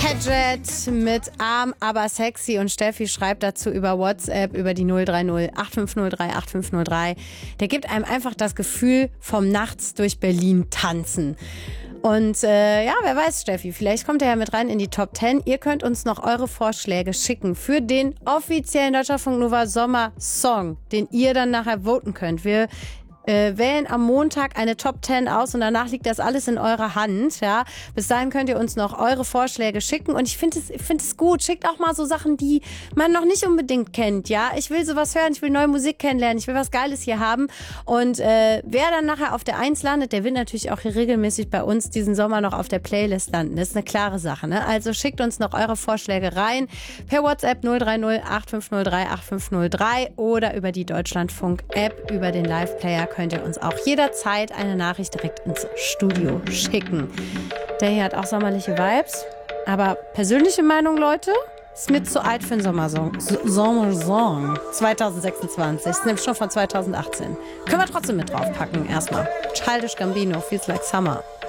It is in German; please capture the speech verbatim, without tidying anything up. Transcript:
Paget mit Arm, aber sexy und Steffi schreibt dazu über WhatsApp, über die null drei null acht fünf null drei acht fünf null drei. Der gibt einem einfach das Gefühl vom Nachts durch Berlin tanzen. Und äh, ja, wer weiß, Steffi, vielleicht kommt er ja mit rein in die Top zehn. Ihr könnt uns noch eure Vorschläge schicken für den offiziellen Deutschlandfunk Nova Sommer-Song, den ihr dann nachher voten könnt. Wir Äh, wählen am Montag eine Top zehn aus und danach liegt das alles in eurer Hand. Ja, bis dahin könnt ihr uns noch eure Vorschläge schicken und ich finde es, ich finde es gut. Schickt auch mal so Sachen, die man noch nicht unbedingt kennt. Ja, ich will sowas hören, ich will neue Musik kennenlernen, ich will was Geiles hier haben. Und äh, wer dann nachher auf der eins landet, der wird natürlich auch hier regelmäßig bei uns diesen Sommer noch auf der Playlist landen. Das ist eine klare Sache. Ne? Also schickt uns noch eure Vorschläge rein per WhatsApp null drei null acht fünf null drei acht fünf null drei oder über die Deutschlandfunk-App, über den Live-Player könnt ihr uns auch jederzeit eine Nachricht direkt ins Studio schicken. Der hier hat auch sommerliche Vibes. Aber persönliche Meinung, Leute, ist mir zu alt für einen Sommersong. S- Sommersong zwanzig sechsundzwanzig. Ist nämlich schon von zwanzig achtzehn. Können wir trotzdem mit draufpacken erstmal. Childish Gambino, Feels Like Summer.